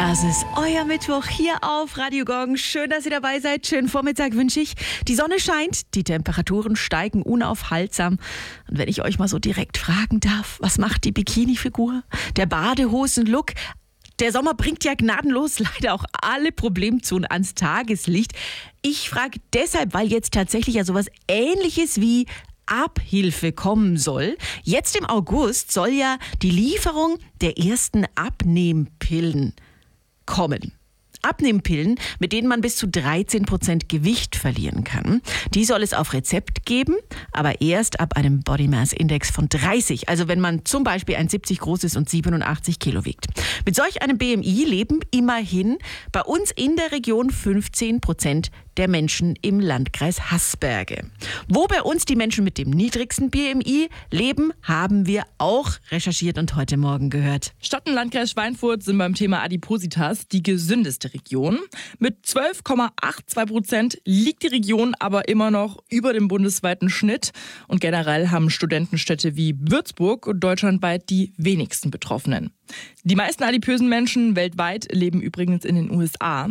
Das ist euer Mittwoch hier auf Radio Gong. Schön, dass ihr dabei seid. Schönen Vormittag wünsche ich. Die Sonne scheint, die Temperaturen steigen unaufhaltsam. Und wenn ich euch mal so direkt fragen darf, was macht die Bikini-Figur? Der Badehosen-Look? Der Sommer bringt ja gnadenlos leider auch alle Problemzonen ans Tageslicht. Ich frage deshalb, weil jetzt tatsächlich ja sowas Ähnliches wie Abhilfe kommen soll. Jetzt im August soll ja die Lieferung der ersten Abnehmpillen kommen. Abnehmpillen, mit denen man bis zu 13% Gewicht verlieren kann. Die soll es auf Rezept geben, aber erst ab einem Body Mass Index von 30. Also wenn man zum Beispiel 1,70 groß ist und 87 Kilo wiegt. Mit solch einem BMI leben immerhin bei uns in der Region 15% der Menschen im Landkreis Haßberge. Wo bei uns die Menschen mit dem niedrigsten BMI leben, haben wir auch recherchiert und heute Morgen gehört. Stadt und Landkreis Schweinfurt sind beim Thema Adipositas die gesündeste Region. Mit 12,82% liegt die Region aber immer noch über dem bundesweiten Schnitt. Und generell haben Studentenstädte wie Würzburg deutschlandweit die wenigsten Betroffenen. Die meisten adipösen Menschen weltweit leben übrigens in den USA.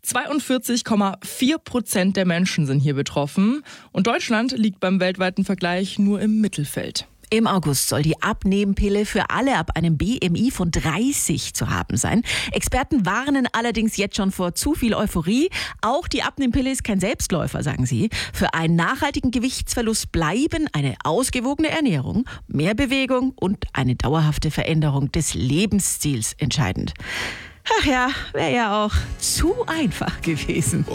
42,4% der Menschen sind hier betroffen. Und Deutschland liegt beim weltweiten Vergleich nur im Mittelfeld. Im August soll die Abnehmpille für alle ab einem BMI von 30 zu haben sein. Experten warnen allerdings jetzt schon vor zu viel Euphorie. Auch die Abnehmpille ist kein Selbstläufer, sagen sie. Für einen nachhaltigen Gewichtsverlust bleiben eine ausgewogene Ernährung, mehr Bewegung und eine dauerhafte Veränderung des Lebensstils entscheidend. Ach ja, wäre ja auch zu einfach gewesen.